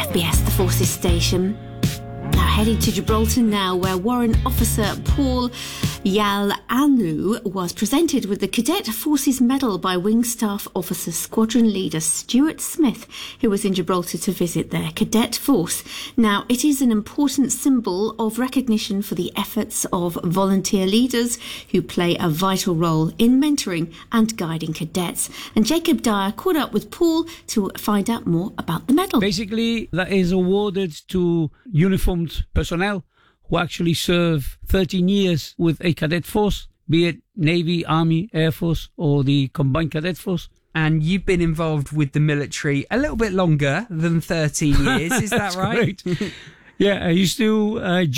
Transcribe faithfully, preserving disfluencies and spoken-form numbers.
F B S, the Forces Station. Now heading to Gibraltar now, where Warrant Officer Paul Yal-Anu was presented with the Cadet Forces Medal by Wing Staff Officer Squadron Leader Stuart Smith, who was in Gibraltar to visit their cadet force. Now, it is an important symbol of recognition for the efforts of volunteer leaders who play a vital role in mentoring and guiding cadets. And Jacob Dyer caught up with Paul to find out more about the medal. Basically, that is awarded to uniformed personnel who actually serve thirteen years with a cadet force, be it Navy, Army, Air Force or the Combined Cadet Force. And you've been involved with the military a little bit longer than thirteen years, is that right? Yeah, I used to uh,